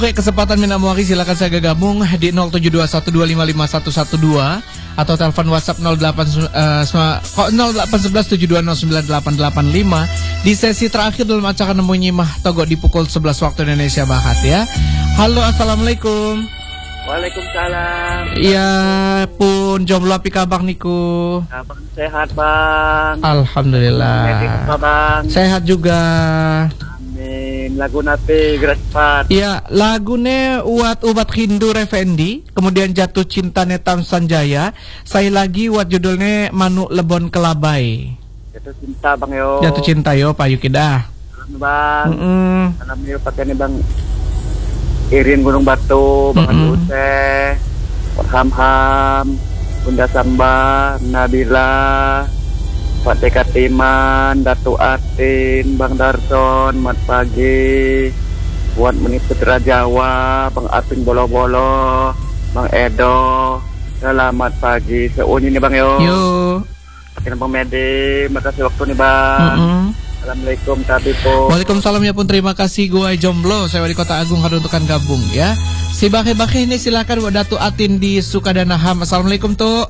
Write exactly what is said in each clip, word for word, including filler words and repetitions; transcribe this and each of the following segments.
Oke, kesempatan Mina Muaki silakan saya gabung di nol tujuh dua satu dua lima lima satu satu dua atau telepon WhatsApp nol delapan satu satu tujuh dua nol sembilan delapan delapan lima di sesi terakhir dalam acara Nemu Nyimah Togo di pukul sebelas waktu Indonesia Barat ya. Halo, assalamualaikum. Waalaikumsalam. Iya pun jomblo api kabar niku. Abang sehat bang. Alhamdulillah. Bang. Sehat juga. Amin. Lagu nape Graspat. Iya, lagune Uat Ubat Hindu Refendi, kemudian Jatuh Cinta Netam Sanjaya. Saya lagi buat judulnya Manu Lebon Kelabai. Jatuh cinta bang yo. Jatuh cinta yo Pak Yuki dah. Bang. Mm -mm. Salam yo pakai nih bang. Irin Gunung Batu, Bang mm -mm. Use, Ham Ham, Bunda Samba, Nabila, Pak Tekatiman, Datu Atin, Bang Darson, Mat Pagi, buat Menit Putra Jawa, Bang Apin Bolo-Bolo, Bang Edo, selamat pagi. Seunyi nih Bang yo. Yo. Pakai Bang Medi, makasih waktu nih Bang. Mm -mm. Assalamualaikum Tabipo. Waalaikumsalam ya pun, terima kasih. Gue jomblo, saya di Kota Agung harus untukkan gabung ya. Si Bakhe-Bakhe ini silakan buat Datu Atin di Sukadana Ham. Assalamualaikum tuh.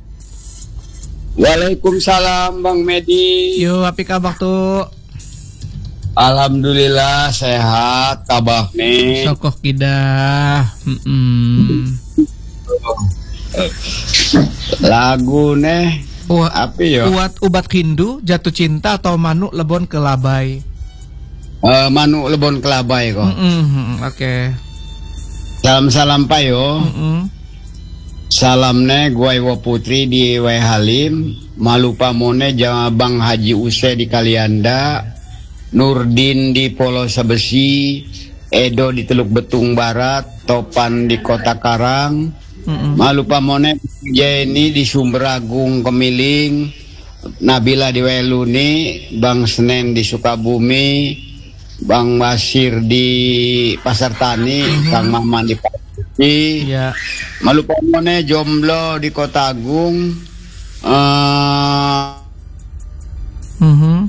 Waalaikumsalam Bang Medi. Yo, apa kabar tuh? Alhamdulillah sehat, kabar nih. Sokoh kidah. Mm -mm. Lagu nih. Uat, api ya? Uat Ubat Hindu, Jatuh Cinta atau Manu Lebon Kelabai? Uh, Manu Lebon Kelabai kok. Mm -mm, Oke. Okay. Salam-salam Pak yo. Mm -mm. Salamnya gue Iwo Putri di Wai Halim, Malupa Mone jangan Bang Haji Use di Kalianda, Nurdin di Polo Sabesi, Edo di Teluk Betung Barat, Topan di Kota Karang, mm-mm. Malupa Mone Jenny di Sumberagung Kemiling, Nabila di Weluni, Bang Senen di Sukabumi, Bang Basir di Pasar Tani, mm-hmm. Kang Maman di Pasar Iya. Malupa Mone jomblo di Kota Agung. Uh... Mm-hmm.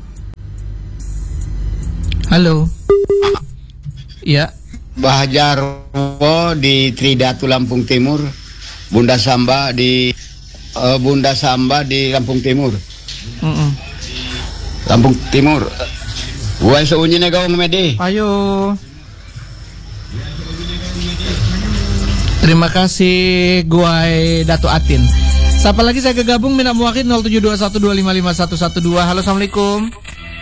Halo. Iya. Bahajarwo di Tridatu Lampung Timur. Bunda Samba di uh, Bunda Samba di Lampung Timur. Mm-mm. Lampung Timur. Gue seunyi negawang Medi. Ayo. Terima kasih gue Datu Atin. Siapa lagi saya kegabung Mina Muakin nol tujuh dua satu dua lima lima satu satu dua. Halo, assalamualaikum.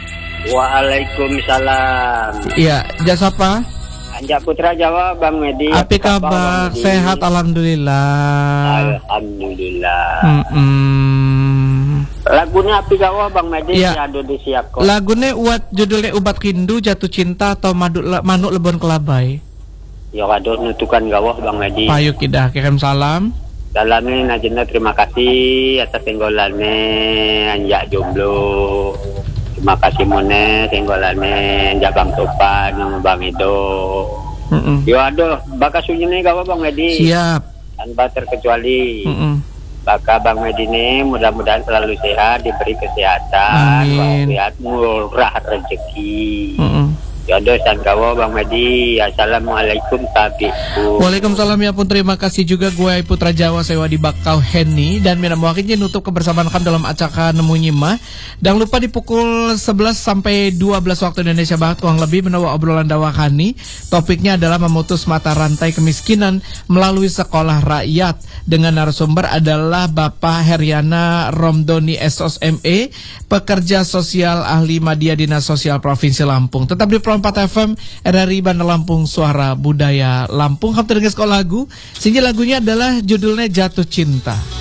Waalaikumsalam. Iya, jasa apa? Anjak Putra Jawa Bang Medi. Apa kabar? Sehat alhamdulillah. Alhamdulillah. Mm-mm. Lagunya api Jawa Bang Medi ya. Ada di siap kok. Lagunya Uat judulnya Ubat Hindu, Jatuh Cinta atau Madu, Manu Lebon Kelabai? Ya kado nutukan gawah Bang Medi. Payu kidah kirim salam. Dalamnya Najenda terima kasih atas tenggolannya anjak jomblo. Terima kasih Mone tenggolannya anjak Bang Topan sama Bang Edo. Mm-mm. Yo aduh baka sunyine gawah Bang Medi. Siap. Tanpa terkecuali. Mm-mm. Baka Bang Medi ini mudah-mudahan selalu sehat, diberi kesehatan, walafiat, murah rezeki. Mm-mm. Jodoh dan kawo Bang Medi. Assalamualaikum tabiku. Waalaikumsalam ya pun, terima kasih juga gue Putra Jawa sewa di Bakau Henny dan Mina Muakinnya nutup kebersamaan kami dalam acara Nemu Nyimah. Jangan lupa di pukul sebelas sampai dua belas waktu Indonesia Barat kurang lebih menawa obrolan dawakani. Topiknya adalah memutus mata rantai kemiskinan melalui sekolah rakyat. Dengan narasumber adalah Bapak Heriana Romdoni S O S M E, pekerja sosial ahli Madya Dinas Sosial Provinsi Lampung. Tetap di empat F M R R I Bandar Lampung, Suara Budaya Lampung. Hampir dengan sekolah lagu. Sehingga lagunya adalah judulnya Jatuh Cinta.